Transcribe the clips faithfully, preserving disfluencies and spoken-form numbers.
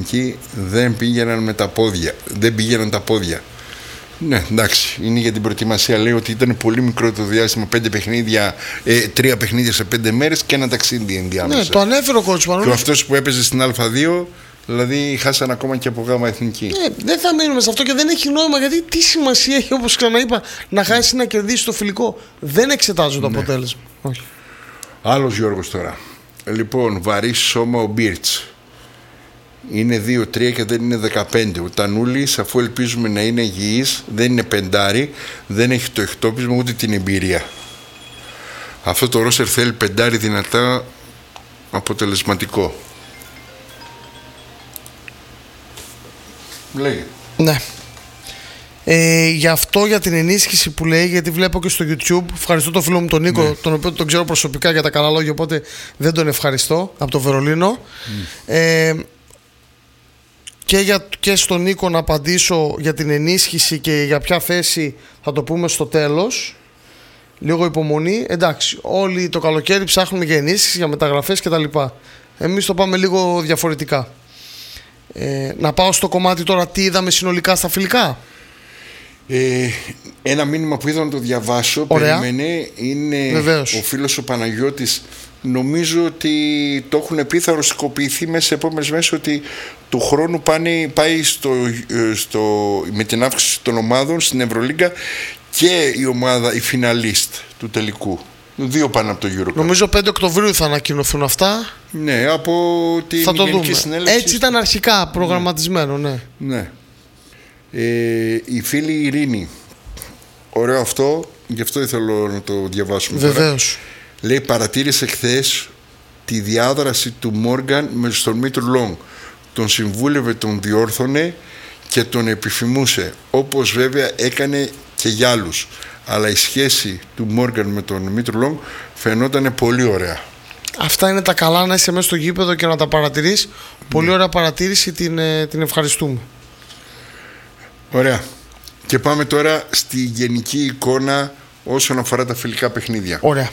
εθνική δεν πήγαιναν με τα πόδια. Δεν πήγαιναν τα πόδια. Ναι, εντάξει, είναι για την προετοιμασία. Λέει ότι ήταν πολύ μικρό το διάστημα, πέντε παιχνίδια, ε, τρία παιχνίδια σε πέντε μέρες και ένα ταξίδι ενδιάμεσα. Ναι, το ανέφερε ο coach Πανούλης. Και αυτός που έπαιζε στην Α2, δηλαδή χάσαν ακόμα και από γάμα εθνική. Ναι, δεν θα μείνουμε σε αυτό και δεν έχει νόημα, γιατί τι σημασία έχει, όπως ξαναείπα, να χάσει ή να κερδίσει το φιλικό. Δεν εξετάζω το ναι. αποτέλεσμα. Όχι. Άλλος Γιώργος τώρα. Λοιπόν, βαρύ σώμα ο Μπίρτς. Είναι δύο τρία και δεν είναι δεκαπέντε. Ο Τανούλης, αφού ελπίζουμε να είναι υγιής, δεν είναι πεντάρι, δεν έχει το εκτόπισμα ούτε την εμπειρία. Αυτό το ρόστερ θέλει πεντάρι δυνατά αποτελεσματικό. Λέγε. Ναι. Ε, γι' αυτό, για την ενίσχυση που λέει, γιατί βλέπω και στο YouTube. Ευχαριστώ τον φίλο μου τον Νίκο, ναι. τον οποίο τον ξέρω προσωπικά για τα καλά λόγια, οπότε δεν τον ευχαριστώ, από το Βερολίνο. Mm. Ε, και, για, και στον Νίκο να απαντήσω για την ενίσχυση και για ποια θέση θα το πούμε στο τέλος. Λίγο υπομονή. Εντάξει, όλοι το καλοκαίρι ψάχνουμε για ενίσχυση, για μεταγραφές κτλ. Εμείς το πάμε λίγο διαφορετικά. Ε, να πάω στο κομμάτι τώρα, τι είδαμε συνολικά στα φιλικά. Ε, ένα μήνυμα που είδα να το διαβάσω. Ωραία. Περίμενε. Είναι Βεβαίως. Ο φίλος ο Παναγιώτης. Νομίζω ότι το έχουν πει, θα ρωσικοποιηθεί μέσα σε επόμενες μέρες, ότι του χρόνου πάνε, πάει στο, στο, με την αύξηση των ομάδων στην Ευρωλίγκα και η ομάδα, η φιναλίστ του τελικού. Δύο πάνω από το Euro. Νομίζω πέντε Οκτωβρίου θα ανακοινωθούν αυτά. Ναι, από την θα το Γενική δούμε. Συνέλευση. Έτσι ήταν αρχικά προγραμματισμένο, ναι. Ναι. Ε, η φίλη Ειρήνη. Ωραίο αυτό, γι' αυτό ήθελα να το διαβάσουμε. Βεβαίως. Λέει, παρατήρησε χθες τη διάδραση του Μόργαν με τον Μήτρου Λόγκ. Τον συμβούλευε, τον διόρθωνε και τον επιφημούσε, όπως βέβαια έκανε και για άλλους. Αλλά η σχέση του Μόργαν με τον Μήτρου Λόγκ φαινόταν πολύ ωραία. Αυτά είναι τα καλά, να είσαι μέσα στο γήπεδο και να τα παρατηρείς. Πολύ ωραία παρατήρηση, την, την ευχαριστούμε. Ωραία. Και πάμε τώρα στη γενική εικόνα όσον αφορά τα φιλικά παιχνίδια. Ωραία.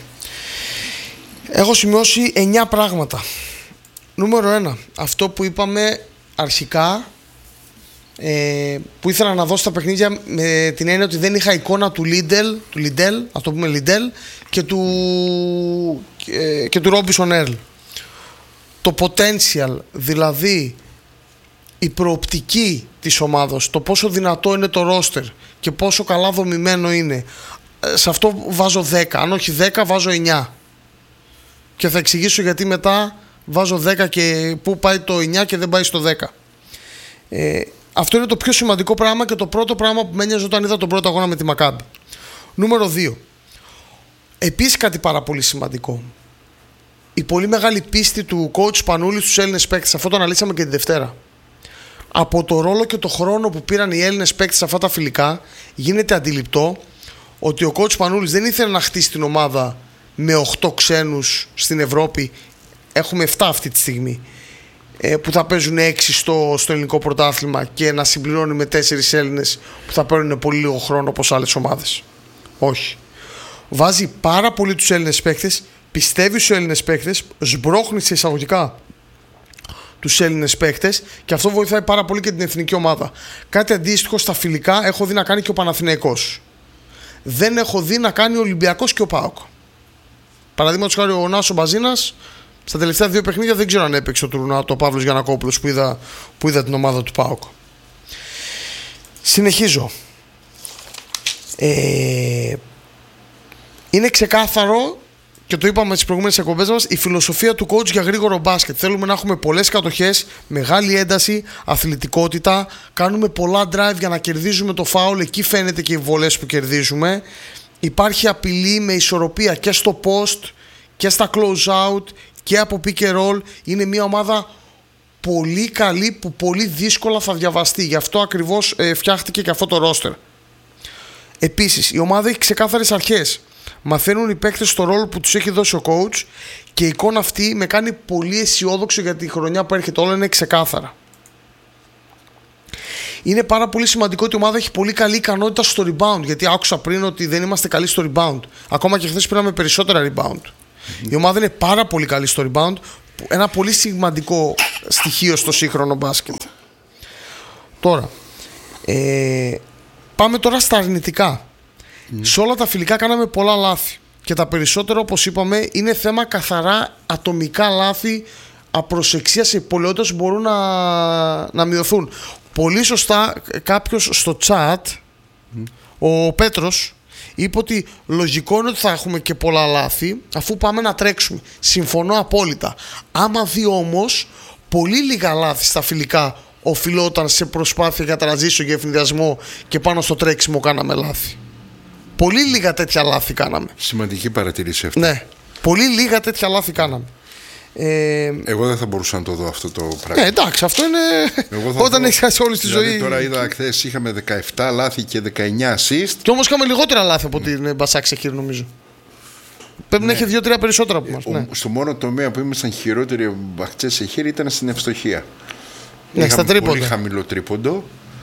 Έχω σημειώσει εννιά πράγματα. Νούμερο ένα. Αυτό που είπαμε αρχικά, ε, που ήθελα να δώσω τα παιχνίδια με την έννοια ότι δεν είχα εικόνα του Λίντελ, του Λιντέλ, να το πούμε Λιντέλ, και του, ε, και του Ρόμπισον Έρλ. Το potential, δηλαδή η προοπτική της ομάδας, το πόσο δυνατό είναι το ρόστερ και πόσο καλά δομημένο είναι, σε αυτό βάζω δέκα. Αν όχι δέκα, βάζω εννιά. Και θα εξηγήσω γιατί μετά βάζω δέκα και πού πάει το εννιά και δεν πάει στο δέκα. Ε, αυτό είναι το πιο σημαντικό πράγμα και το πρώτο πράγμα που με ένοιαζε όταν είδα τον πρώτο αγώνα με τη Μακάμπι. Νούμερο δύο. Επίσης κάτι πάρα πολύ σημαντικό. Η πολύ μεγάλη πίστη του coach Πανούλη στους Έλληνες παίκτες. Αυτό το αναλύσαμε και τη Δευτέρα. Από το ρόλο και το χρόνο που πήραν οι Έλληνες παίκτες σε αυτά τα φιλικά, γίνεται αντιληπτό ότι ο coach Πανούλης δεν ήθελε να χτίσει την ομάδα με οκτώ ξένους στην Ευρώπη. Έχουμε επτά αυτή τη στιγμή, που θα παίζουν έξι στο, στο ελληνικό πρωτάθλημα, και να συμπληρώνει με τέσσερις Έλληνες που θα παίρνουν πολύ λίγο χρόνο όπως άλλες ομάδες. Όχι. Βάζει πάρα πολύ τους Έλληνες παίκτες, πιστεύει στους Έλληνες παίκτες, σμπρώχνει σε εισαγωγικά τους Έλληνες παίκτες, και αυτό βοηθάει πάρα πολύ και την εθνική ομάδα. Κάτι αντίστοιχο στα φιλικά έχω δει να κάνει και ο Παναθηναϊκός. Δεν έχω δει να κάνει ο Ολυμπιακός και ο ΠΑΟΚ. Παραδείγματος χάρη, ο Νάσο Μπαζίνας στα τελευταία δύο παιχνίδια δεν ξέρω αν έπαιξε ο Τουρνάτο, ο Παύλος Γιαννακόπουλος που είδα, που είδα την ομάδα του ΠΑΟΚ. Συνεχίζω. Ε, είναι ξεκάθαρο, και το είπαμε στις προηγούμενες εκπομπές μας, η φιλοσοφία του coach για γρήγορο μπάσκετ. Θέλουμε να έχουμε πολλές κατοχές, μεγάλη ένταση, αθλητικότητα. Κάνουμε πολλά drive για να κερδίζουμε το φάουλ. Εκεί φαίνεται και οι βολές που κερδίζουμε. Υπάρχει απειλή με ισορροπία και στο post και στα close out και από pick and roll. Είναι μια ομάδα πολύ καλή που πολύ δύσκολα θα διαβαστεί. Γι' αυτό ακριβώς ε, φτιάχτηκε και αυτό το roster. Επίσης, η ομάδα έχει ξεκάθαρες αρχές. Μαθαίνουν οι παίκτες στο ρόλο που τους έχει δώσει ο coach, και η εικόνα αυτή με κάνει πολύ αισιόδοξο για τη χρονιά που έρχεται. Όλα είναι ξεκάθαρα. Είναι πάρα πολύ σημαντικό ότι η ομάδα έχει πολύ καλή ικανότητα στο rebound, γιατί άκουσα πριν ότι δεν είμαστε καλοί στο rebound. Ακόμα και χθες πήραμε περισσότερα rebound. Mm-hmm. Η ομάδα είναι πάρα πολύ καλή στο rebound, ένα πολύ σημαντικό στοιχείο στο σύγχρονο μπάσκετ. Τώρα, ε, πάμε τώρα στα αρνητικά. Mm. Σε όλα τα φιλικά κάναμε πολλά λάθη. Και τα περισσότερα, όπως είπαμε, είναι θέμα καθαρά ατομικά λάθη, απροσεξίας, υπολαιότητας που μπορούν να, να μειωθούν. Πολύ σωστά κάποιος στο chat, mm. ο Πέτρος, είπε ότι λογικό είναι ότι θα έχουμε και πολλά λάθη αφού πάμε να τρέξουμε. Συμφωνώ απόλυτα. Άμα δει όμως πολύ λίγα λάθη στα φιλικά οφειλόταν σε προσπάθεια για τραζίσιο και ευνηδιασμό και πάνω στο τρέξιμο κάναμε λάθη. Πολύ λίγα τέτοια λάθη κάναμε. Σημαντική παρατηρήση αυτή. Ναι, πολύ λίγα τέτοια λάθη κάναμε. Ε, Εγώ δεν θα μπορούσα να το δω αυτό το πράγμα. Ναι, εντάξει, αυτό είναι. Όταν έχει χάσει όλη τη δηλαδή, ζωή. Τώρα είδα χθες είχαμε δεκαεπτά λάθη και δεκαεννιά assist. Και όμως είχαμε λιγότερα λάθη από την Μπασάκ Σεχίρ, νομίζω. Πρέπει ναι. να έχει δύο-τρία περισσότερα από εμάς. Ναι. Στο μόνο τομέα που ήμασταν χειρότεροι από Μπασάκ Σεχίρ ήταν στην ευστοχία. Ναι, είχαμε στα πολύ χαμηλό τρίποντο.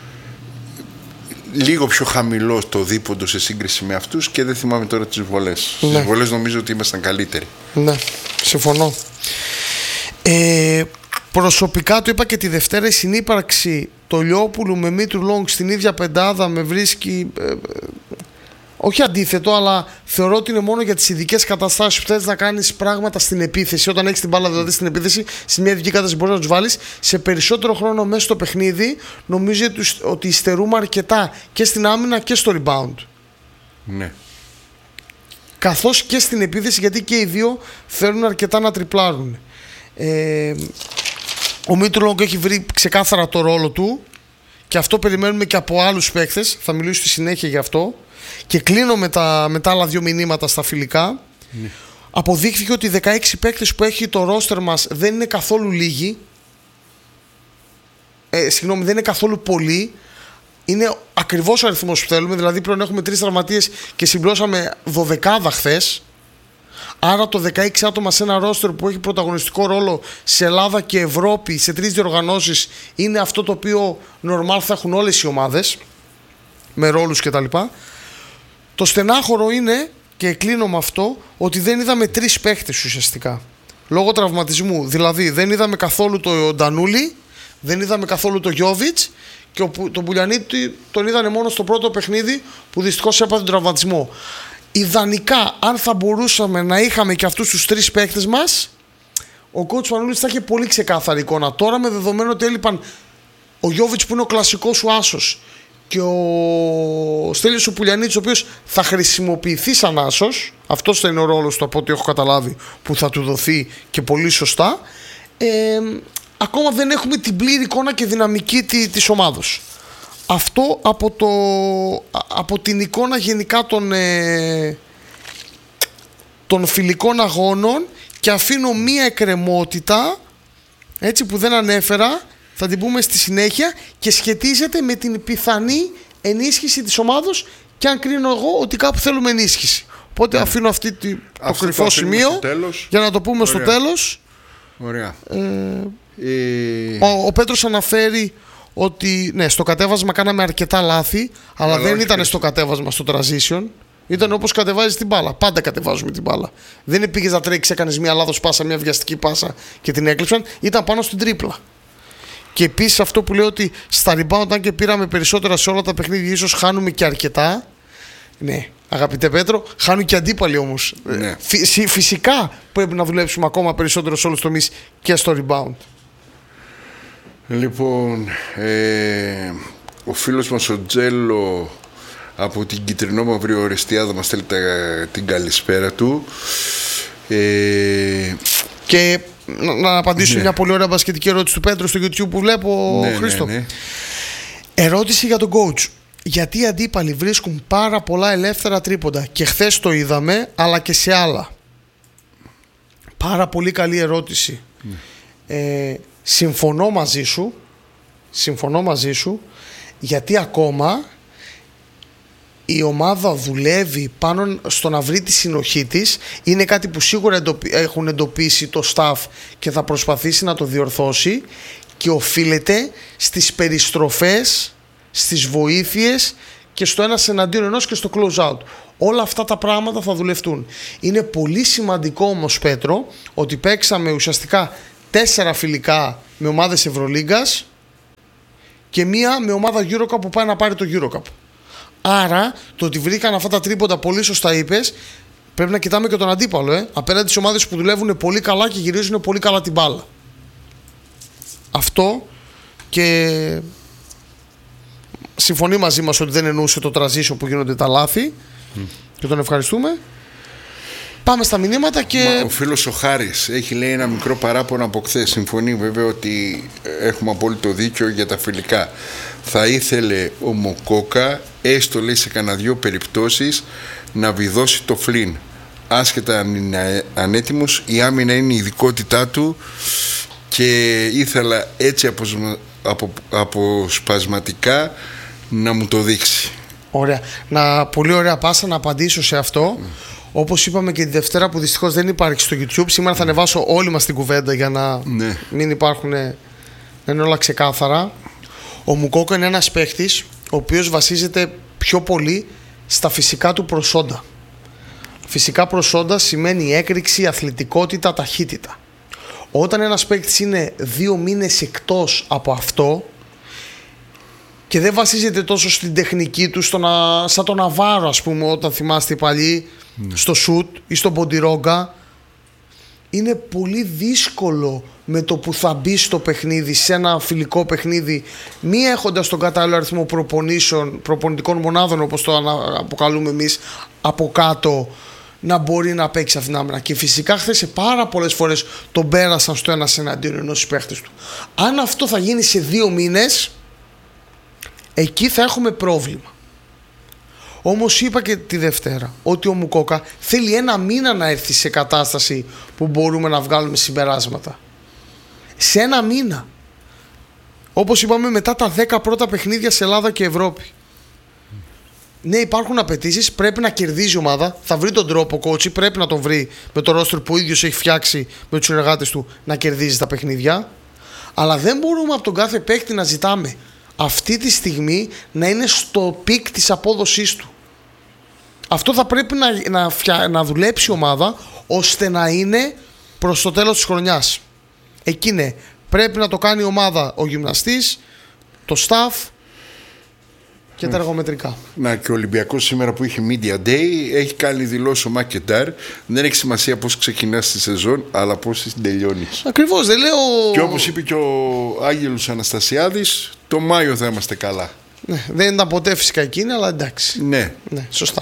Λίγο πιο χαμηλό το δίποντο σε σύγκριση με αυτούς και δεν θυμάμαι τώρα τις βολές. Ναι. Στις βολές νομίζω ότι ήμασταν καλύτεροι. Ναι, συμφωνώ. Ε, προσωπικά το είπα και τη Δευτέρα, η συνύπαρξη το Λιόπουλου με Μήτρου Λόγκ στην ίδια πεντάδα με βρίσκει ε, ε, όχι αντίθετο, αλλά θεωρώ ότι είναι μόνο για τις ειδικές καταστάσεις που θες να κάνεις πράγματα στην επίθεση. Όταν έχεις την μπάλα δηλαδή στην επίθεση, σε μια ειδική κατάσταση μπορείς να τους βάλεις σε περισσότερο χρόνο μέσα στο παιχνίδι. Νομίζω ότι υστερούμε αρκετά και στην άμυνα και στο rebound. Ναι. Καθώς και στην επίθεση, γιατί και οι δύο θέλουν αρκετά να τριπλάρουν. Ε, ο Μήτρου έχει βρει ξεκάθαρα το ρόλο του και αυτό περιμένουμε και από άλλους παίκτες. Θα μιλήσω στη συνέχεια γι' αυτό. Και κλείνω με τα, με τα άλλα δύο μηνύματα στα φιλικά. Ναι. Αποδείχθηκε ότι οι δεκαέξι παίκτες που έχει το ρόστερ μας δεν είναι καθόλου λίγοι. Ε, συγγνώμη, δεν είναι καθόλου πολλοί. Είναι ακριβώς ο αριθμός που θέλουμε. Δηλαδή πλέον έχουμε τρεις τραυματίες και συμπληρώσαμε δωδεκάδα χθες. Άρα το δεκαέξι άτομα σε ένα ρόστερ που έχει πρωταγωνιστικό ρόλο σε Ελλάδα και Ευρώπη, σε τρεις διοργανώσεις, είναι αυτό το οποίο νορμάλ θα έχουν όλες οι ομάδες, με ρόλους κτλ. Το στενάχωρο είναι, και κλείνω με αυτό, ότι δεν είδαμε τρεις παίχτες ουσιαστικά. Λόγω τραυματισμού. Δηλαδή δεν είδαμε καθόλου τον Ντανούλη, δεν είδαμε καθόλου τον Γιόβιτς και τον Πουλιανίτη τον είδανε μόνο στο πρώτο παιχνίδι που δυστυχώς έπαθε τον τραυματισμό. Ιδανικά, αν θα μπορούσαμε να είχαμε και αυτούς τους τρεις παίκτες μας, ο coach Μανούλης θα είχε πολύ ξεκάθαρη εικόνα. Τώρα, με δεδομένο ότι έλειπαν ο Γιόβιτς που είναι ο κλασικός σου άσος και ο Στέλιος ο Πουλιανίτης, ο οποίος θα χρησιμοποιηθεί σαν άσος, αυτός θα είναι ο ρόλος του από ό,τι έχω καταλάβει που θα του δοθεί και πολύ σωστά, ε, ακόμα δεν έχουμε την πλήρη εικόνα και δυναμική της ομάδος. Αυτό από, το, από την εικόνα γενικά των, ε, των φιλικών αγώνων, και αφήνω μία εκκρεμότητα έτσι που δεν ανέφερα, θα την πούμε στη συνέχεια, και σχετίζεται με την πιθανή ενίσχυση της ομάδος και αν κρίνω εγώ ότι κάπου θέλουμε ενίσχυση. Οπότε yeah. αφήνω αυτή τη, το αυτό κρυφό το σημείο για να το πούμε Ωραία. στο τέλος. Ωραία. Ε, ε... Ο, ο Πέτρος αναφέρει ότι ναι, στο κατέβασμα κάναμε αρκετά λάθη, αλλά, αλλά δεν ήταν στο κατέβασμα στο transition. Ήταν όπως κατεβάζεις την μπάλα. Πάντα κατεβάζουμε την μπάλα. Δεν πήγες να τρέξεις, έκανες μια λάθος πάσα, μια βιαστική πάσα και την έκλειψαν. Ήταν πάνω στην τρίπλα. Και επίσης αυτό που λέω ότι στα rebound, αν και πήραμε περισσότερα σε όλα τα παιχνίδια, ίσως χάνουμε και αρκετά. Ναι, αγαπητέ Πέτρο, χάνουν και αντίπαλοι όμως. Ναι. Φυ- φυσικά πρέπει να δουλέψουμε ακόμα περισσότερο σε όλους τους τομείς και στο rebound. Λοιπόν, ε, ο φίλος μας ο Τζέλο από την Κιτρινόμαυρη Ορεστιάδα μας στέλνει την καλησπέρα του. Ε, και να, να απαντήσω ναι. μια πολύ ωραία μπασκετική ερώτηση του Πέτρου στο YouTube που βλέπω, ναι, Χρήστο. Ναι, ναι. Ερώτηση για τον coach. Γιατί οι αντίπαλοι βρίσκουν πάρα πολλά ελεύθερα τρίποντα, και χθες το είδαμε, αλλά και σε άλλα. Πάρα πολύ καλή ερώτηση. Ναι. Ε, συμφωνώ μαζί σου, συμφωνώ μαζί σου, γιατί ακόμα η ομάδα δουλεύει πάνω στο να βρει τη συνοχή της. Είναι κάτι που σίγουρα εντοπι... έχουν εντοπίσει το staff και θα προσπαθήσει να το διορθώσει, και οφείλεται στις περιστροφές, στις βοήθειες και στο ένας εναντίον ενός και στο close out. Όλα αυτά τα πράγματα θα δουλευτούν. Είναι πολύ σημαντικό όμως, Πέτρο, ότι παίξαμε ουσιαστικά τέσσερα φιλικά με ομάδες Ευρωλίγκας και μία με ομάδα EuroCup που πάει να πάρει το EuroCup. Άρα το ότι βρήκαν αυτά τα τρίποντα, πολύ σωστά είπες, πρέπει να κοιτάμε και τον αντίπαλο, ε, απέναντι στις ομάδες που δουλεύουν πολύ καλά και γυρίζουν πολύ καλά την μπάλα. Αυτό, και συμφωνεί μαζί μας ότι δεν εννοούσε το transition που γίνονται τα λάθη mm. και τον ευχαριστούμε. Πάμε στα μηνύματα και... Μα, ο φίλος ο Χάρης έχει, λέει, ένα μικρό παράπονο από χθες. Συμφωνεί βέβαια ότι έχουμε απόλυτο δίκιο για τα φιλικά. Θα ήθελε ο Μοκόκα, έστω, λέει, σε κανένα δυο περιπτώσεις, να βιδώσει το Φλιν. Άσχετα αν είναι ανέτοιμος, η άμυνα είναι η ειδικότητά του και ήθελα έτσι αποσμα... απο... αποσπασματικά να μου το δείξει. Ωραία. Να, πολύ ωραία πάσα να απαντήσω σε αυτό. Mm. Όπως είπαμε και τη Δευτέρα, που δυστυχώς δεν υπάρχει στο YouTube, σήμερα θα ανεβάσω όλη μας την κουβέντα για να ναι. μην υπάρχουν, να είναι όλα ξεκάθαρα. Ο Μουκόκα είναι ένας παίχτης ο οποίος βασίζεται πιο πολύ στα φυσικά του προσόντα. Φυσικά προσόντα σημαίνει έκρηξη, αθλητικότητα, ταχύτητα. Όταν ένας παίκτης είναι δύο μήνες εκτός από αυτό και δεν βασίζεται τόσο στην τεχνική του, στο να, σαν τον Ναβάρο, ας πούμε, όταν θυμάστε οι παλιοί, ναι. στο σουτ ή στον ποντιρόγκα, είναι πολύ δύσκολο με το που θα μπει στο παιχνίδι, σε ένα φιλικό παιχνίδι, μη έχοντας τον κατάλληλο αριθμό προπονήσεων, προπονητικών μονάδων, όπως το αποκαλούμε εμείς, από κάτω, να μπορεί να παίξει αυτήν την άμυνα. Και φυσικά χθες σε πάρα πολλές φορές τον πέρασαν στο ένας εναντίον ενός παίχτης του. Αν αυτό θα γίνει σε δύο μήνες, εκεί θα έχουμε πρόβλημα. Όμως είπα και τη Δευτέρα ότι ο Μουκόκα θέλει ένα μήνα να έρθει σε κατάσταση που μπορούμε να βγάλουμε συμπεράσματα. Σε ένα μήνα. Όπως είπαμε, μετά τα δέκα πρώτα παιχνίδια σε Ελλάδα και Ευρώπη. Ναι, υπάρχουν απαιτήσεις, πρέπει να κερδίζει η ομάδα. Θα βρει τον τρόπο, κότσι, πρέπει να τον βρει με το ρόστερ που ο ίδιος έχει φτιάξει με τους συνεργάτες του, να κερδίζει τα παιχνίδια. Αλλά δεν μπορούμε από τον κάθε παίκτη να ζητάμε αυτή τη στιγμή να είναι στο πικ της απόδοσής του. Αυτό θα πρέπει να, να, φια, να δουλέψει η ομάδα ώστε να είναι προς το τέλος της χρονιάς. Εκεί ναι, πρέπει να το κάνει η ομάδα, ο γυμναστής, το staff και τα εργομετρικά. Να, και ο Ολυμπιακός σήμερα που είχε Media Day έχει κάνει δηλώσει ο Μακεντάρ. Δεν έχει σημασία πώς ξεκινάς τη σεζόν, αλλά πώς την τελειώνεις. Ακριβώς, δεν λέω. Και όπως είπε και ο Άγγελος Αναστασιάδης, το Μάιο θα είμαστε καλά. Ναι, δεν ήταν ποτέ φυσικά εκείνη, αλλά εντάξει. Ναι, ναι σωστά.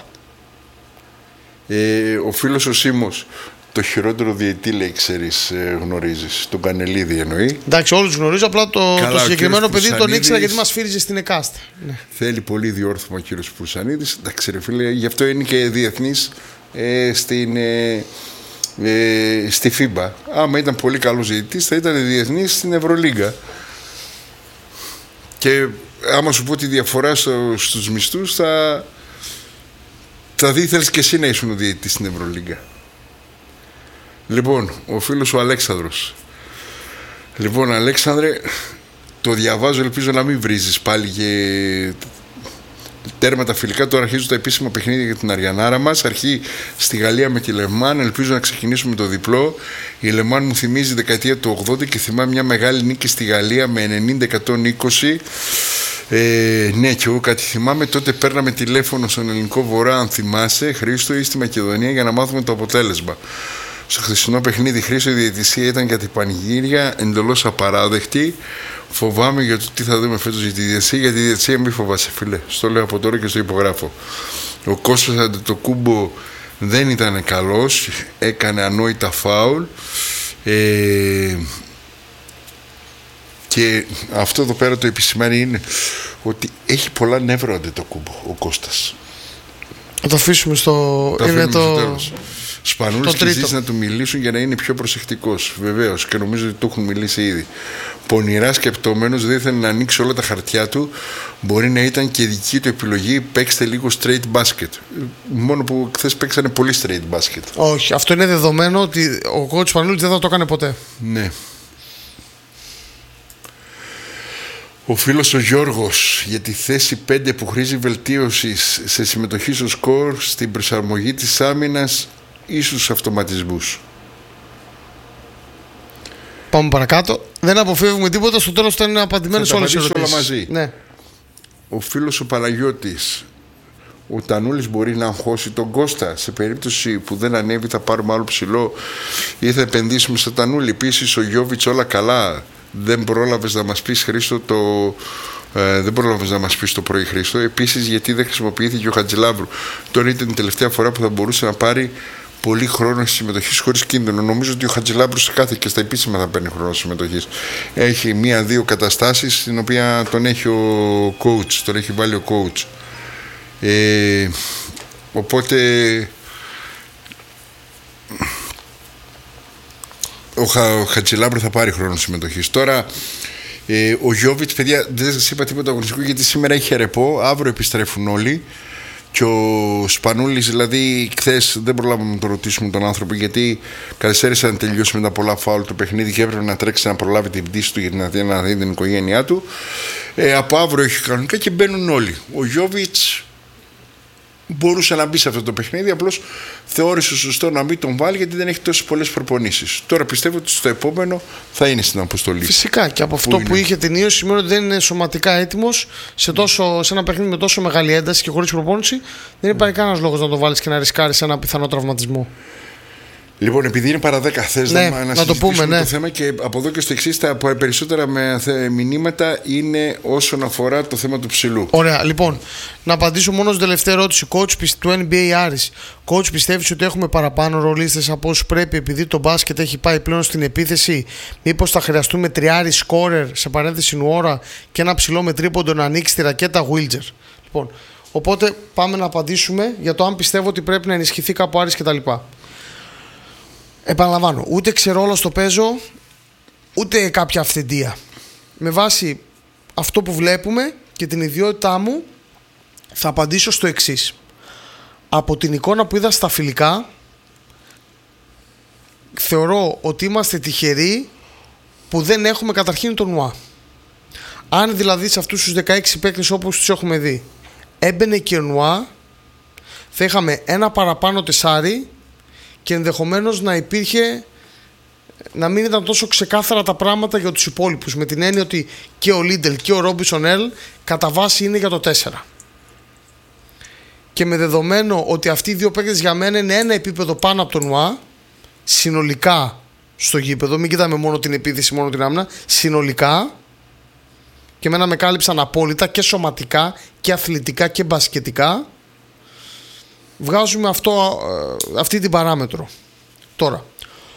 Ε, ο φίλος ο Σίμος, το χειρότερο διαιτητή, λέει, ξέρεις, γνωρίζεις. Τον Κανελίδη εννοεί. Εντάξει, όλους γνωρίζω. Απλά το, Καλά, το συγκεκριμένο παιδί τον ήξερα γιατί μας φύριζε στην εκάστη. Ναι. Θέλει πολύ διόρθωμα ο κύριος Πουρσανίδης. Εντάξει, ρε φίλε, γι' αυτό είναι και διεθνής ε, στην, ε, ε, στη φίμπα. Άμα ήταν πολύ καλός διαιτητής, θα ήταν διεθνής στην Ευρωλίγκα. Και άμα σου πω τη διαφορά στο, στους μισθούς, θα, θα δει, θέλεις και εσύ να ήσουν ο διαιτητής στην Ευρωλίγκα. Λοιπόν, ο φίλος ο Αλέξανδρος. Λοιπόν, Αλέξανδρε, το διαβάζω, ελπίζω να μην βρίζεις πάλι και τέρματα φιλικά. Τώρα αρχίζουν τα επίσημα παιχνίδια για την Αριανάρα μας. Αρχή στη Γαλλία με τη Λεμάν. Ελπίζω να ξεκινήσουμε το διπλό. Η Λεμάν μου θυμίζει δεκαετία του ογδόντα και θυμάμαι μια μεγάλη νίκη στη Γαλλία με ενενήντα εκατόν είκοσι. Ε, ναι, και εγώ κάτι θυμάμαι. Τότε παίρναμε τηλέφωνο στον Ελληνικό Βορρά, αν θυμάσαι, Χρήστο, ή στη Μακεδονία, για να μάθουμε το αποτέλεσμα. Στο χθεσινό παιχνίδι, Χρήστο, η διαιτησία ήταν για την πανηγύρια εντελώς απαράδεκτη. Φοβάμαι για το τι θα δούμε φέτος για τη διαιτησία. Για τη διαιτησία μη φοβάσαι, φίλε. Στο λέω από τώρα και στο υπογράφω. Ο Κώστας Αντετοκούμπο δεν ήταν καλός. Έκανε ανόητα φάουλ. Ε, και αυτό εδώ πέρα το επισημάνει είναι ότι έχει πολλά νεύρα ο Αντετοκούμπο, ο Κώστας. Θα το αφήσουμε στο, το είναι το... στο τέλος. Σπανούλης και ζήσει να του μιλήσουν για να είναι πιο προσεκτικός. Βεβαίως, και νομίζω ότι του έχουν μιλήσει ήδη. Πονηρά σκεπτόμενος, δεν ήθελε να ανοίξει όλα τα χαρτιά του. Μπορεί να ήταν και δική του επιλογή. Παίξτε λίγο straight basket. Μόνο που χθες παίξανε πολύ straight basket. Όχι, αυτό είναι δεδομένο ότι ο coach Σπανούλης δεν θα το έκανε ποτέ. Ναι. Ο φίλος ο Γιώργος, για τη θέση πέντε που χρήζει βελτίωσης σε συμμετοχή στο σκορ, στην προσαρμογή της άμυνας ή στους αυτοματισμούς. Πάμε παρακάτω. Δεν αποφεύγουμε τίποτα. Στο τέλος θα είναι απαντημένες όλες οι ερωτήσεις. Όλα μαζί. Ναι. Ο φίλος ο Παναγιώτης, ο Τανούλης μπορεί να αγχώσει τον Κώστα σε περίπτωση που δεν ανέβει, θα πάρουμε άλλο ψηλό ή θα επενδύσουμε στο Τανούλη. Επίσης ο Γιώβιτς, όλα καλά. Δεν πρόλαβες να μας πεις, Χρήστο, το... Ε, δεν πρόλαβες να μας πεις το πρωί, Χρήστο. Επίσης, γιατί δεν χρησιμοποιήθηκε ο Χατζηλάβρου. Τώρα ήταν η τελευταία φορά που θα μπορούσε να πάρει πολύ χρόνο συμμετοχή χωρίς κίνδυνο. Νομίζω ότι ο Χατζηλάβρου σε κάθε και στα επίσημα θα παίρνει χρόνο συμμετοχή. Έχει μία-δύο καταστάσεις στην οποία τον έχει ο coach, τον έχει βάλει ο coach. Ε, οπότε ο, Χα, ο Χατζηλάβρου θα πάρει χρόνο συμμετοχής. Τώρα ε, ο Γιώβιτς, παιδιά, δεν σας είπα τίποτα αγωνιστικό γιατί σήμερα έχει ρεπό, αύριο επιστρέφουν όλοι. Και ο Σπανούλης, δηλαδή, χθες δεν προλάβαμε να το ρωτήσουμε τον άνθρωπο γιατί καθυστέρησε να τελειώσει με τα πολλά φάουλ το παιχνίδι και έπρεπε να τρέξει να προλάβει την πτήση του για να δει την οικογένειά του. Ε, από αύριο έχει κανονικά και μπαίνουν όλοι. Ο Γιώβιτς μπορούσε να μπει σε αυτό το παιχνίδι, απλώς θεώρησε σωστό να μην τον βάλει γιατί δεν έχει τόσες πολλές προπονήσεις. Τώρα πιστεύω ότι στο επόμενο θα είναι στην αποστολή. Φυσικά και από αυτό που, που είχε την ίωση σημαίνει ότι δεν είναι σωματικά έτοιμος σε, τόσο, σε ένα παιχνίδι με τόσο μεγάλη ένταση και χωρίς προπόνηση. Δεν υπάρχει κανένας λόγος να το βάλεις και να ρισκάρεις ένα πιθανό τραυματισμό. Λοιπόν, επειδή είναι παρά δέκα, θες ναι, να, να, να το πούμε, ναι. το θέμα και από εδώ και στο εξής τα περισσότερα με μηνύματα είναι όσον αφορά το θέμα του ψηλού. Ωραία, λοιπόν, να απαντήσω μόνο στην τελευταία ερώτηση. Coach του N B A Άρης. Coach, πιστεύεις ότι έχουμε παραπάνω ρολίστες από όσους πρέπει επειδή το μπάσκετ έχει πάει πλέον στην επίθεση? Μήπως θα χρειαστούμε τριάρι σκόρερ σε παρένθεση νουόρα και ένα ψηλό με τρίποντο να ανοίξει τη ρακέτα Wilger? Λοιπόν, οπότε πάμε να απαντήσουμε για το αν πιστεύω ότι πρέπει να ενισχυθεί κάπου Άρης κτλ. Επαναλαμβάνω, ούτε ξερόλο στο παίζω, ούτε κάποια αυθεντία. Με βάση αυτό που βλέπουμε και την ιδιότητά μου, θα απαντήσω στο εξής. Από την εικόνα που είδα στα φιλικά, θεωρώ ότι είμαστε τυχεροί που δεν έχουμε καταρχήν τον Νουά. Αν δηλαδή σε αυτούς τους δεκαέξι παίκτες όπως τους έχουμε δει έμπαινε και ο Νουά, θα είχαμε ένα παραπάνω τεσάρι και ενδεχομένως να υπήρχε, να μην ήταν τόσο ξεκάθαρα τα πράγματα για τους υπόλοιπους, με την έννοια ότι και ο Λίντελ και ο Ρόμπινσον Ελ κατά βάση είναι για το τέσσερα. Και με δεδομένο ότι αυτοί οι δύο παίκτες για μένα είναι ένα επίπεδο πάνω από τον Νουά, συνολικά στο γήπεδο, μην κοιτάμε μόνο την επίθεση, μόνο την άμυνα, συνολικά, και εμένα με κάλυψαν απόλυτα και σωματικά και αθλητικά και μπασκετικά, βγάζουμε αυτό, αυτή την παράμετρο. Τώρα,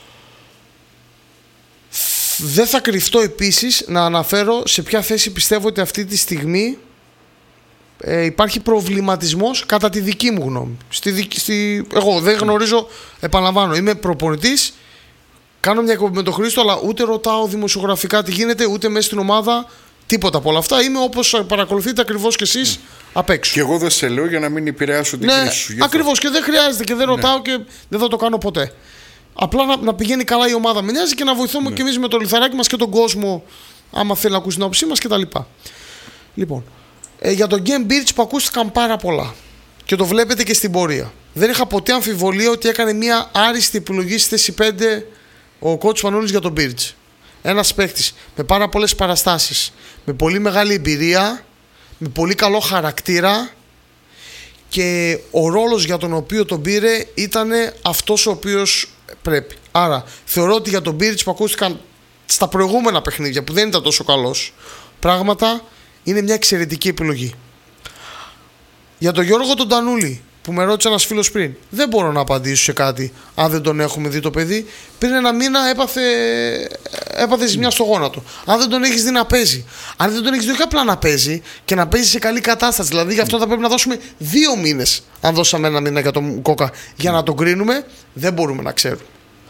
δεν θα κρυφτώ επίσης να αναφέρω σε ποια θέση πιστεύω ότι αυτή τη στιγμή ε, υπάρχει προβληματισμός κατά τη δική μου γνώμη. Στη, στη, εγώ δεν γνωρίζω, επαναλαμβάνω, είμαι προπονητής, κάνω μια εκπομπή με τον Χρήστο, αλλά ούτε ρωτάω δημοσιογραφικά τι γίνεται, ούτε μέσα στην ομάδα, τίποτα από όλα αυτά. Είμαι όπως παρακολουθείτε ακριβώς κι εσείς απ' έξω. Και εγώ δεν σε λέω για να μην επηρεάσω την ναι, κρίση σου. ακριβώς, και δεν χρειάζεται και δεν ρωτάω, ναι, και δεν θα το κάνω ποτέ. Απλά να, να πηγαίνει καλά η ομάδα με νοιάζει και να βοηθούμε, ναι, και εμείς με το λιθαράκι μας και τον κόσμο, άμα θέλει να ακούσει την άποψή μας κτλ. Λοιπόν, ε, για τον Γκέμ Μπίρτς που ακούστηκαν πάρα πολλά και το βλέπετε και στην πορεία. Δεν είχα ποτέ αμφιβολία ότι έκανε μια άριστη επιλογή στη θέση πέντε ο coach Πανούλης για τον Μπίρτς. Ένας παίκτης με πάρα πολλές παραστάσεις, με πολύ μεγάλη εμπειρία, με πολύ καλό χαρακτήρα, και ο ρόλος για τον οποίο τον πήρε ήταν αυτός ο οποίος πρέπει. Άρα θεωρώ ότι για τον Μπίρτς που ακούστηκαν στα προηγούμενα παιχνίδια που δεν ήταν τόσο καλός πράγματα, είναι μια εξαιρετική επιλογή. Για τον Γιώργο τον Τανούλη που με ρώτησε ένας φίλος πριν, δεν μπορώ να απαντήσω σε κάτι αν δεν τον έχουμε δει το παιδί. Πριν ένα μήνα έπαθε, έπαθε ζημιά στο γόνατο. Αν δεν τον έχεις δει να παίζει, αν δεν τον έχεις δει όχι απλά να παίζει και να παίζει σε καλή κατάσταση, δηλαδή γι' αυτό θα πρέπει να δώσουμε δύο μήνες, αν δώσαμε ένα μήνα για τον Κόκα, για να τον κρίνουμε, δεν μπορούμε να ξέρουμε.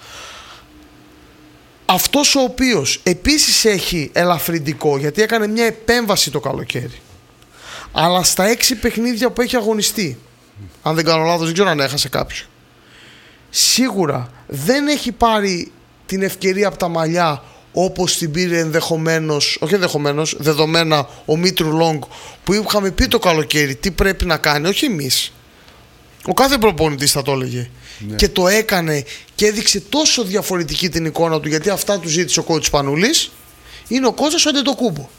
Αυτός ο οποίος επίσης έχει ελαφρυντικό, γιατί έκανε μια επέμβαση το καλοκαίρι, αλλά στα έξι παιχνίδια που έχει αγωνιστεί, αν δεν κάνω λάθος, δεν ξέρω αν έχασε κάποιο, σίγουρα δεν έχει πάρει την ευκαιρία από τα μαλλιά όπως την πήρε ενδεχομένως, όχι ενδεχομένως, δεδομένα ο Μήτρου Λόγκ, που είχαμε πει το καλοκαίρι τι πρέπει να κάνει, όχι εμείς. Ο κάθε προπονητής θα το έλεγε. ναι. και το έκανε και έδειξε τόσο διαφορετική την εικόνα του, γιατί αυτά του ζήτησε ο coach Πανούλης, είναι ο Κώστας ο Αντετοκούμπο.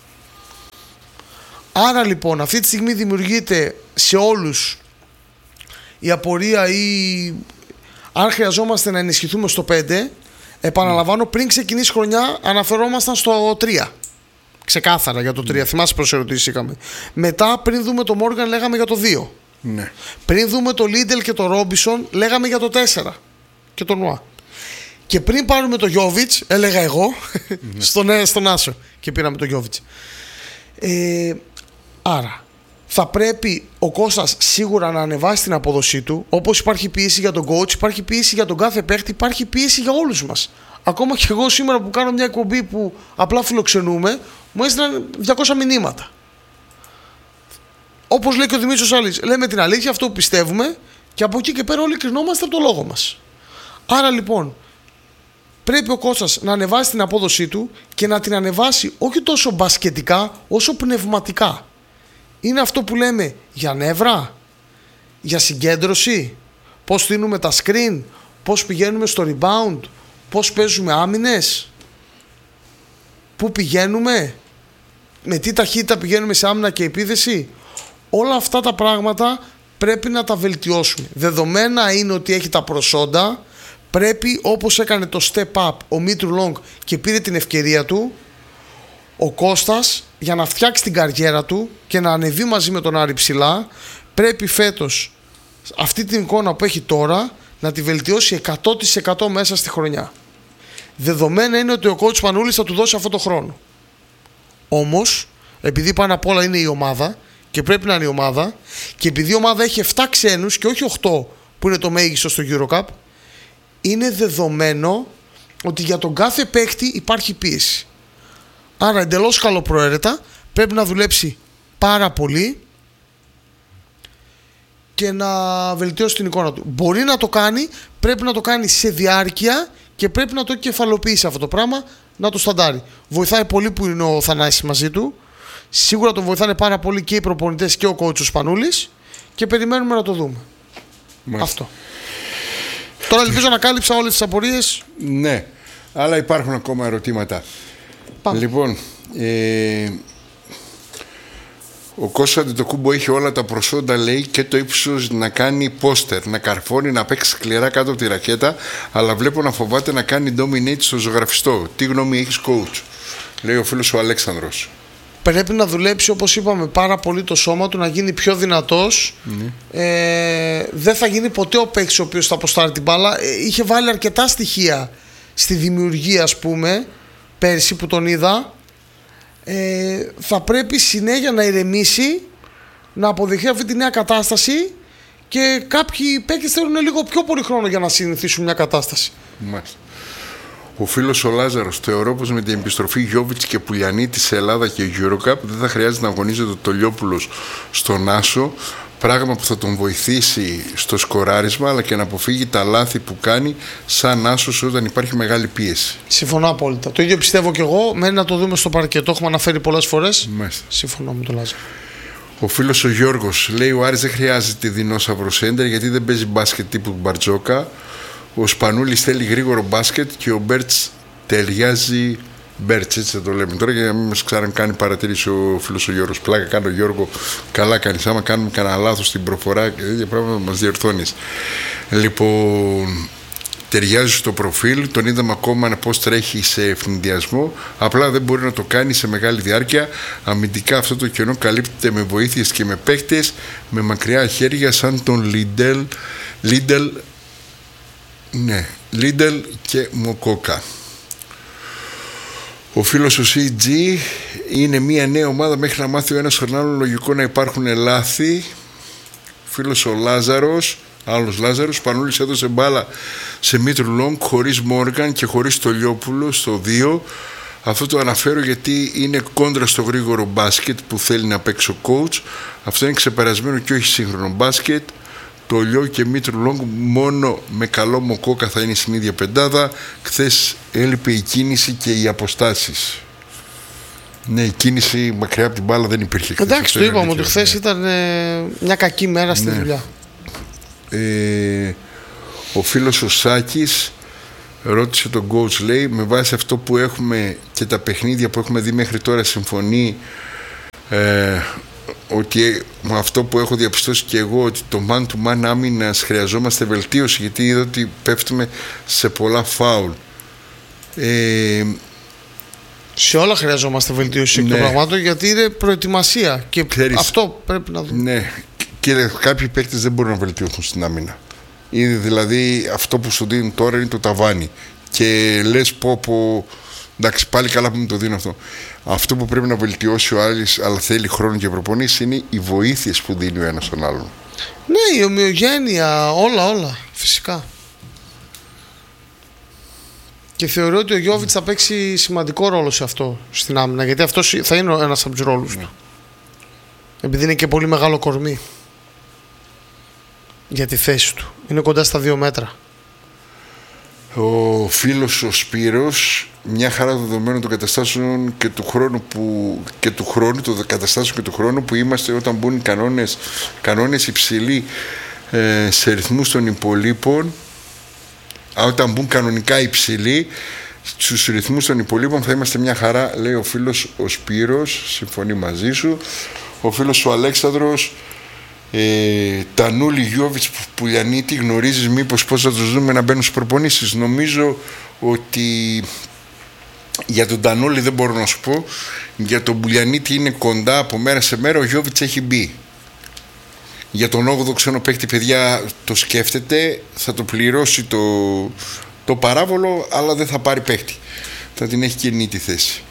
Άρα λοιπόν αυτή τη στιγμή δημιουργείται σε όλους η απορία ή αν χρειαζόμαστε να ενισχυθούμε στο πέντε. Επαναλαμβάνω, πριν ξεκινήσει χρονιά αναφερόμασταν στο τρία. Ξεκάθαρα για το τρία. Mm. Θυμάσαι πόσες ερωτήσεις είχαμε. Μετά, πριν δούμε το Μόργαν, λέγαμε για το δύο. Ναι. Πριν δούμε το Λίντελ και το Ρόμπισον, λέγαμε για το τέσσερα. Και το Νουά. Και πριν πάρουμε το Γιόβιτς, έλεγα εγώ, mm. στον, στον Άσο. Και πήραμε το Γιόβιτς. Ε, άρα, θα πρέπει ο Κώστας σίγουρα να ανεβάσει την απόδοσή του. Όπως υπάρχει πίεση για τον coach, υπάρχει πίεση για τον κάθε παίχτη, υπάρχει πίεση για όλους μας. Ακόμα και εγώ σήμερα που κάνω μια εκπομπή που απλά φιλοξενούμε, μου έστειλαν διακόσια μηνύματα. Όπως λέει και ο Δημήτρης Αλής, λέμε την αλήθεια, αυτό που πιστεύουμε, και από εκεί και πέρα όλοι κρινόμαστε από το λόγο μας. Άρα λοιπόν, πρέπει ο Κώστας να ανεβάσει την απόδοσή του και να την ανεβάσει όχι τόσο μπασκετικά, όσο πνευματικά. Είναι αυτό που λέμε για νεύρα, για συγκέντρωση, πώς στείνουμε τα screen, πώς πηγαίνουμε στο rebound, πώς παίζουμε άμυνες, πού πηγαίνουμε, με τι ταχύτητα πηγαίνουμε σε άμυνα και επίθεση. Όλα αυτά τα πράγματα πρέπει να τα βελτιώσουμε. Δεδομένα είναι ότι έχει τα προσόντα, πρέπει, όπως έκανε το step up ο Μήτρου Λόγκ και πήρε την ευκαιρία του, ο Κώστας, για να φτιάξει την καριέρα του και να ανεβεί μαζί με τον Άρη ψηλά, πρέπει φέτος αυτή την εικόνα που έχει τώρα να τη βελτιώσει εκατό τοις εκατό μέσα στη χρονιά. Δεδομένα είναι ότι ο coach Πανούλης θα του δώσει αυτό το χρόνο. Όμως, επειδή πάνω απ' όλα είναι η ομάδα και πρέπει να είναι η ομάδα, και επειδή η ομάδα έχει επτά ξένους και όχι οκτώ που είναι το μέγιστο στο EuroCup, είναι δεδομένο ότι για τον κάθε παίκτη υπάρχει πίεση. Άρα εντελώς καλοπροαίρετα πρέπει να δουλέψει πάρα πολύ και να βελτιώσει την εικόνα του. Μπορεί να το κάνει, πρέπει να το κάνει σε διάρκεια και πρέπει να το κεφαλοποιήσει αυτό το πράγμα, να το σταντάρει. Βοηθάει πολύ που είναι ο Θανάσης μαζί του. Σίγουρα τον βοηθάνε πάρα πολύ και οι προπονητές και ο coach Πανούλης και περιμένουμε να το δούμε. Μάλιστα. Αυτό. Τώρα ελπίζω να κάλυψα όλες τις απορίες. Ναι, αλλά υπάρχουν ακόμα ερωτήματα. Πάμε. Λοιπόν, ε, ο Κώστας Αντετοκούμπο έχει όλα τα προσόντα, λέει, και το ύψος να κάνει πόστερ, να καρφώνει, να παίξει σκληρά κάτω από τη ρακέτα, αλλά βλέπω να φοβάται να κάνει dominate στο ζωγραφιστό. Τι γνώμη έχεις, coach? Λέει ο φίλος ο Αλέξανδρος. Πρέπει να δουλέψει, όπως είπαμε, πάρα πολύ το σώμα του, να γίνει πιο δυνατός. Mm. Ε, δεν θα γίνει ποτέ ο παίκτης ο οποίος θα αποστάρει την μπάλα. Ε, είχε βάλει αρκετά στοιχεία στη δημιουργία, ας πούμε, πέρσι που τον είδα. Ε, θα πρέπει συνέχεια να ηρεμήσει, να αποδεχθεί αυτή τη νέα κατάσταση, και κάποιοι παίκτες θέλουν λίγο πιο πολύ χρόνο για να συνηθίσουν μια κατάσταση. Μάλιστα. Ο φίλος ο Λάζαρος, θεωρώ πως με την επιστροφή Γιόβιτς και Πουλιανίτη σε Ελλάδα και EuroCup δεν θα χρειάζεται να αγωνίζεται το Λιόπουλος στον Άσο, πράγμα που θα τον βοηθήσει στο σκοράρισμα αλλά και να αποφύγει τα λάθη που κάνει σαν Άσος όταν υπάρχει μεγάλη πίεση. Συμφωνώ απόλυτα. Το ίδιο πιστεύω και εγώ. Μένει να το δούμε στο παρκετό. Έχουμε αναφέρει πολλές φορές. Μάλιστα. Συμφωνώ με τον Λάζαρο. Ο φίλος ο Γιώργος λέει: ο Άρης δεν χρειάζεται δεινόσαυρο σέντερ γιατί δεν παίζει μπάσκετ τύπου Μπαρτζόκα. Ο Σπανούλης θέλει γρήγορο μπάσκετ και ο Μπέρτς ταιριάζει. Μπέρτς, έτσι θα το λέμε τώρα, για να μην μας ξανακάνει παρατήρηση ο φίλος ο Γιώργος. Πλάκα κάνω, Γιώργο, καλά κάνεις. Άμα κάνουμε κανένα λάθος στην προφορά και τέτοια πράγματα μας διορθώνεις. Λοιπόν, ταιριάζει στο προφίλ, τον είδαμε ακόμα πώς τρέχει σε ευνηδιασμό. Απλά δεν μπορεί να το κάνει σε μεγάλη διάρκεια. Αμυντικά αυτό το κενό καλύπτεται με βοήθειες και με παίκτες με μακριά χέρια σαν τον Λίντελ. Λίντελ Ναι, Λίντελ και Μοκόκα. Ο φίλος ο σι τζι είναι μια νέα ομάδα μέχρι να μάθει ο ένας τον άλλον, λογικό να υπάρχουν λάθη. Φίλος ο Λάζαρος, άλλος Λάζαρος, Πανούλης έδωσε μπάλα σε Μήτρου Λόγκ χωρίς Μόργαν και χωρίς το Λιόπουλο στο δύο. Αυτό το αναφέρω γιατί είναι κόντρα στο γρήγορο μπάσκετ που θέλει να παίξει ο coach. Αυτό είναι ξεπερασμένο και όχι σύγχρονο μπάσκετ. Το Λιό και Μήτρου Λόγκ μόνο με καλό Μοκόκα θα είναι στην ίδια πεντάδα. Χθες έλειπε η κίνηση και οι αποστάσεις. Ναι, η κίνηση μακριά από την μπάλα δεν υπήρχε. Εντάξει, το είπαμε ότι χθες ήταν ε, μια κακή μέρα στη ναι. δουλειά. Ε, Ο φίλος ο Σάκης ρώτησε τον coach, λέει, με βάση αυτό που έχουμε και τα παιχνίδια που έχουμε δει μέχρι τώρα, συμφωνεί ε, ότι με αυτό που έχω διαπιστώσει και εγώ, ότι το man to man άμυνας χρειαζόμαστε βελτίωση, γιατί είδα ότι πέφτουμε σε πολλά φάουλ. Ε, σε όλα χρειαζόμαστε βελτίωση, ναι, των πραγμάτων, γιατί είναι προετοιμασία και ξέρεις, αυτό πρέπει να δούμε. Ναι, και κάποιοι παίκτες δεν μπορούν να βελτιωθούν στην άμυνα. Είναι δηλαδή αυτό που σου δίνουν τώρα είναι το ταβάνι. Και λες πω πω, εντάξει, πάλι καλά που μου το δίνουν αυτό. Αυτό που πρέπει να βελτιώσει ο άλλος, αλλά θέλει χρόνο και προπονήσεις, είναι οι βοήθειες που δίνει ο ένας στον άλλον. Ναι, η ομοιογένεια, όλα, όλα, φυσικά. Και θεωρώ ότι ο Γιώβιτς θα παίξει σημαντικό ρόλο σε αυτό στην άμυνα, γιατί αυτό θα είναι ένας από τους ρόλους του. Επειδή είναι και πολύ μεγάλο κορμί για τη θέση του. Είναι κοντά στα δύο μέτρα. Ο φίλος ο Σπύρος, μια χαρά δεδομένων των καταστάσεων και του χρόνου που, και του χρόνου, των καταστάσεων και του χρόνου που είμαστε όταν μπουν οι κανόνες, κανόνες υψηλοί ε, σε ρυθμούς των υπολείπων, όταν μπουν κανονικά υψηλοί στους ρυθμούς των υπολείπων θα είμαστε μια χαρά, λέει ο φίλος ο Σπύρος, συμφωνεί μαζί σου. Ο φίλος ο Αλέξανδρος, ε, Τανούλη, Γιώβιτς, Πουλιανίτη, γνωρίζεις μήπως πώς θα τους δούμε να μπαίνουν στις προπονήσεις? Νομίζω ότι για τον Τανούλη δεν μπορώ να σου πω, για τον Πουλιανίτη είναι κοντά από μέρα σε μέρα, ο Γιώβιτς έχει μπει. Για τον όγδοο ξένο παίκτη, παιδιά, το σκέφτεται, θα το πληρώσει το, το παράβολο, αλλά δεν θα πάρει παίκτη, θα την έχει κενή τη θέση.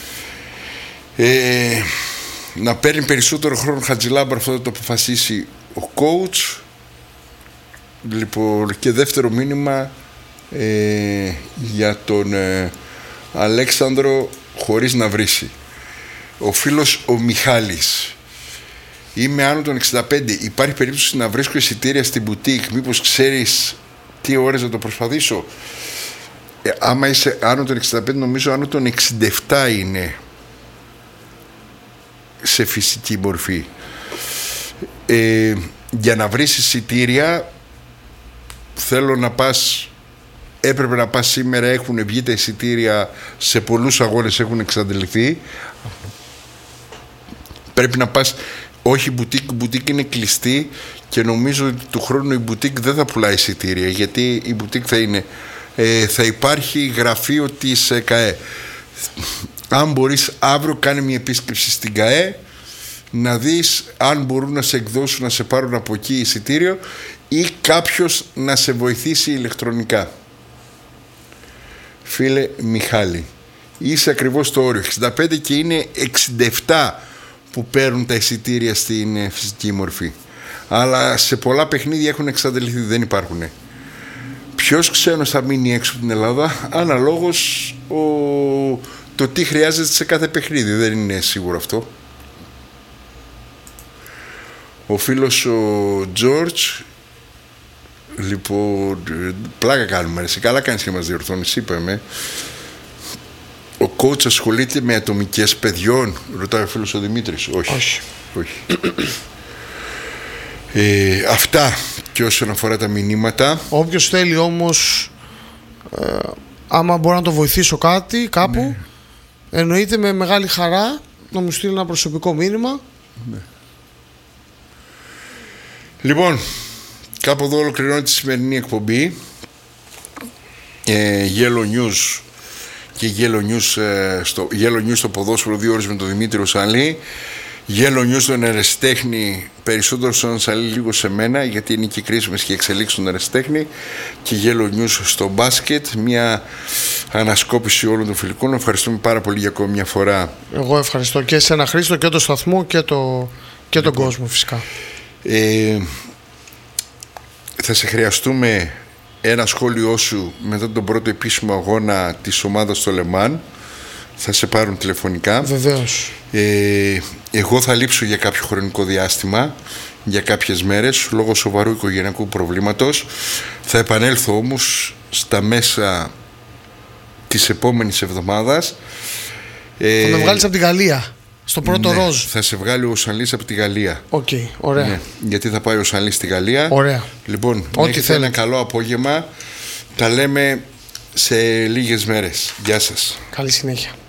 ε, Να παίρνει περισσότερο χρόνο Χατζηλάμπρα, αυτό θα το αποφασίσει ο coach. Λοιπόν, και δεύτερο μήνυμα ε, για τον ε, Αλέξανδρο, χωρίς να βρίσει. Ο φίλος ο Μιχάλης, είμαι άνω των εξήντα πέντε, υπάρχει περίπτωση να βρίσκω εισιτήρια στην μπουτίκ, μήπως ξέρεις τι ώρες να το προσπαθήσω? ε, Άμα είσαι άνω των εξήντα πέντε, νομίζω άνω των εξήντα επτά είναι σε φυσική μορφή. ε, Για να βρεις εισιτήρια θέλω να πας, έπρεπε να πας σήμερα, έχουν βγει τα εισιτήρια σε πολλούς αγώνες, έχουν εξαντληθεί. Πρέπει να πας, όχι μπουτίκ, η μπουτίκ είναι κλειστή και νομίζω ότι του χρόνου η μπουτίκ δεν θα πουλάει εισιτήρια, γιατί η μπουτίκ θα είναι ε, θα υπάρχει γραφείο της ε, ΚΑΕ. Αν μπορείς αύριο κάνε μια επίσκεψη στην ΚΑΕ να δεις αν μπορούν να σε εκδώσουν, να σε πάρουν από εκεί εισιτήριο ή κάποιος να σε βοηθήσει ηλεκτρονικά. Φίλε Μιχάλη, είσαι ακριβώς στο όριο εξήντα πέντε και είναι εξήντα επτά που παίρνουν τα εισιτήρια στην φυσική μορφή, αλλά σε πολλά παιχνίδια έχουν εξαντληθεί, δεν υπάρχουν. Ποιος ξένος θα μείνει έξω από την Ελλάδα, αναλόγως ο... το τι χρειάζεται σε κάθε παιχνίδι, δεν είναι σίγουρο αυτό. Ο φίλος ο George, λοιπόν, πλάκα κάνουμε, σε καλά κάνεις και μας διορθώνεις, είπαμε. Ο coach ασχολείται με ατομικές παιδιών, ρωτάει ο φίλος ο Δημήτρης. Όχι, όχι, όχι. ε, Αυτά και όσον αφορά τα μηνύματα. Όποιος θέλει όμως, ε, άμα μπορώ να το βοηθήσω κάτι κάπου, ναι, εννοείται με μεγάλη χαρά να μου στείλει ένα προσωπικό μήνυμα. Ναι. Λοιπόν, κάπου εδώ ολοκληρώνεται τη σημερινή εκπομπή. ε, Yellow News και Yellow News, ε, στο, Yellow News στο ποδόσφαιρο, δύο ώρες με τον Δημήτρη Σαλή. Yellow News στον ερασιτέχνη, περισσότερο στον Σαλή, λίγο σε μένα, γιατί είναι και κρίσιμες και εξελίξεις στον ερασιτέχνη. Και Yellow News στο μπάσκετ, μια ανασκόπηση όλων των φιλικών. Ευχαριστούμε πάρα πολύ για ακόμη μια φορά. Εγώ ευχαριστώ και εσένα, Χρήστο, και το σταθμό και, το, και τον λοιπόν, κόσμο φυσικά. Ε, θα σε χρειαστούμε ένα σχόλιο σου μετά τον πρώτο επίσημο αγώνα της ομάδας στο Λεμάν. Θα σε πάρουν τηλεφωνικά. Βεβαίως. ε, Εγώ θα λείψω για κάποιο χρονικό διάστημα, για κάποιες μέρες, λόγω σοβαρού οικογενειακού προβλήματος. Θα επανέλθω όμως στα μέσα της επόμενης εβδομάδας. Θα ε, με βγάλεις από τη Γαλλία. Στο πρώτο Ναι, ροζ. θα σε βγάλει ο Σαλής από τη Γαλλία. Οκ, okay, ωραία. Ναι, γιατί θα πάει ο Σαλής στη Γαλλία. Ωραία. Λοιπόν, Ό,τι να έχετε θέλετε. ένα καλό απόγευμα. Τα λέμε σε λίγες μέρες. Γεια σας. Καλή συνέχεια.